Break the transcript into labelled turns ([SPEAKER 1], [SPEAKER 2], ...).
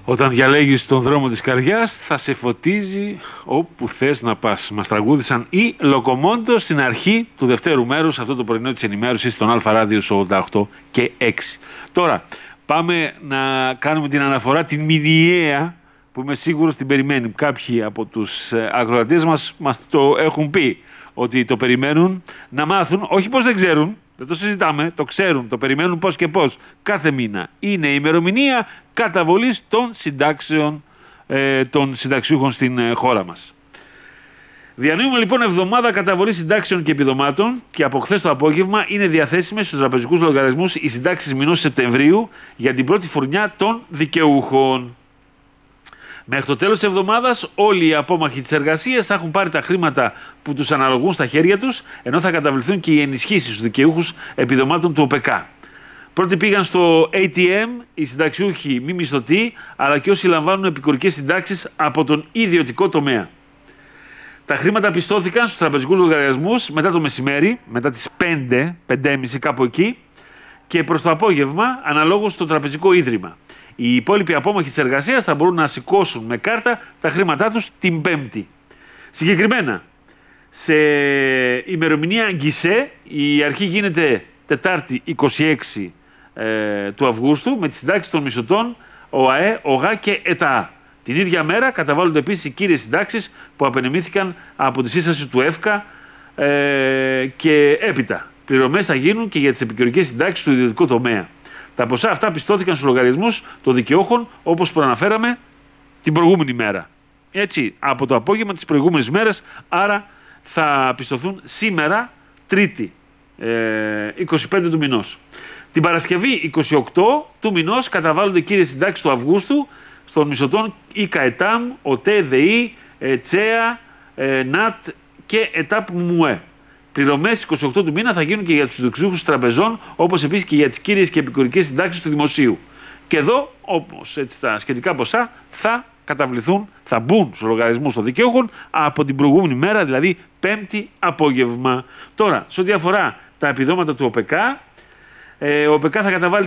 [SPEAKER 1] Όταν διαλέγεις τον δρόμο της καρδιάς, θα σε φωτίζει όπου θες να πας. Μας τραγούδησαν οι Λοκομόντο στην αρχή του δευτέρου μέρους, αυτό το πρωινό της ενημέρωσης στον Αλφα Ράδιο 88 και 6. Τώρα, πάμε να κάνουμε την αναφορά, την μηνιαία, που είμαι σίγουρος την περιμένει. Κάποιοι από τους ακροατές μας το έχουν πει, ότι το περιμένουν να μάθουν, όχι πως δεν ξέρουν, δεν το συζητάμε, το ξέρουν, το περιμένουν πώς και πώς. Κάθε μήνα είναι η ημερομηνία καταβολής των συντάξεων των συνταξιούχων στην χώρα μας. Διανύουμε λοιπόν εβδομάδα καταβολής συντάξεων και επιδομάτων και από χθες το απόγευμα είναι διαθέσιμες στους τραπεζικούς λογαριασμούς οι συντάξεις μηνός Σεπτεμβρίου για την πρώτη φουρνιά των δικαιούχων. Μέχρι το τέλος της εβδομάδας όλοι οι απόμαχοι της εργασίας θα έχουν πάρει τα χρήματα που τους αναλογούν στα χέρια τους, ενώ θα καταβληθούν και οι ενισχύσεις στους δικαιούχους επιδομάτων του ΟΠΕΚΑ. Πρώτοι πήγαν στο ATM οι συνταξιούχοι μη μισθωτοί, αλλά και όσοι λαμβάνουν επικουρικές συντάξεις από τον ιδιωτικό τομέα. Τα χρήματα πιστώθηκαν στους τραπεζικούς λογαριασμούς μετά το μεσημέρι, μετά τις 5:30 κάπου εκεί, και προς το απόγευμα αναλόγως στο τραπεζικό ίδρυμα. Οι υπόλοιποι απόμαχοι της εργασίας θα μπορούν να σηκώσουν με κάρτα τα χρήματά τους την Πέμπτη. Συγκεκριμένα, σε ημερομηνία γκισέ, η αρχή γίνεται Τετάρτη 26 του Αυγούστου με τις συντάξεις των μισθωτών ΟΑΕ, ΟΓΑ και ΕΤΑΑ. Την ίδια μέρα καταβάλλονται επίσης οι κύριες συντάξεις που απενεμήθηκαν από τη σύσταση του ΕΦΚΑ και έπειτα. Πληρωμές θα γίνουν και για τις επικουρικές συντάξεις του ιδιωτικού τομέα. Τα ποσά αυτά πιστώθηκαν στους λογαριασμούς των δικαιούχων, όπως προαναφέραμε την προηγούμενη μέρα. Έτσι, από το απόγευμα της προηγούμενης μέρας, άρα θα πιστωθούν σήμερα, Τρίτη, 25 του μηνός. Την Παρασκευή, 28 του μηνός, καταβάλλονται κύριες συντάξεις του Αυγούστου των μισθωτών ΙΚΑΕΤΑΜ, ΟΤΕ, ΔΕΗ, ΤΣΕΑ, ΝΑΤ και ΕΤΑΠ ΜΟΕ. Πληρωμές 28 του μήνα θα γίνουν και για τους συνταξιούχους τραπεζών, όπως επίσης και για τις κύριες και επικουρικές συντάξεις του δημοσίου. Και εδώ, όπως έτσι, τα σχετικά ποσά θα καταβληθούν, θα μπουν στους λογαριασμούς των δικαιούχων από την προηγούμενη μέρα, δηλαδή Πέμπτη απόγευμα. Τώρα, σε ό,τι αφορά τα επιδόματα του ΟΠΕΚΑ, ο ΟΠΕΚΑ θα καταβάλει